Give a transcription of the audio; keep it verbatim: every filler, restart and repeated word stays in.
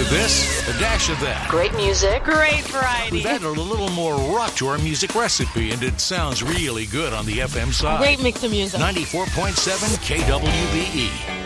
of this, a dash of that. Great music. Great variety. We've added a little more rock to our music recipe, and it sounds really good on the F M side. Great mix of music. ninety-four point seven K W B E.